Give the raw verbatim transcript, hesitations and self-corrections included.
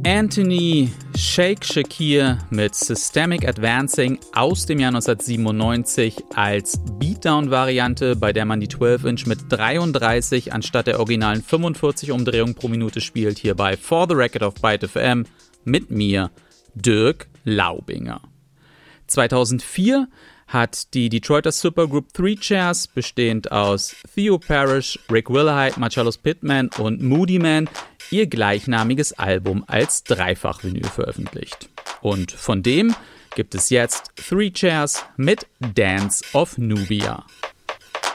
Anthony Shake Shakir mit Systemic Advancing aus dem Jahr neunzehnhundertsiebenundneunzig als Beatdown-Variante, bei der man die zwölf Inch mit dreiunddreißig anstatt der originalen fünfundvierzig Umdrehungen pro Minute spielt, hier bei For the Record auf Byte F M mit mir, Dirk Laubinger. zweitausendvier hat die Detroiter Supergroup Three Chairs, bestehend aus Theo Parrish, Rick Wilhite, Marcellus Pittman und Moody Man, ihr gleichnamiges Album als Dreifach-Vinyl veröffentlicht. Und von dem gibt es jetzt Three Chairs mit Dance of Nubia.